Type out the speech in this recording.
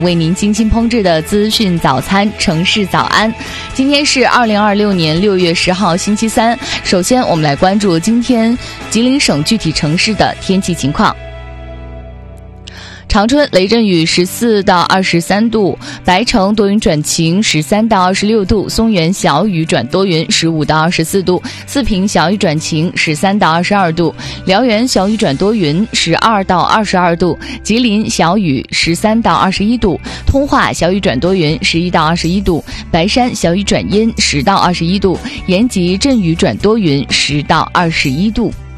为您精心烹制的资讯早餐城市早安。今天是2026年6月10号星期三。首先我们来关注今天吉林省具体城市的天气情况。长春雷阵雨14到23度，白城多云转晴13到26度，松原小雨转多云15到24度，四平小雨转晴13到22度，辽源小雨转多云12到22度，吉林小雨13到21度，通化小雨转多云11到21度，白山小雨转阴10到21度，延吉阵雨转多云10到21度。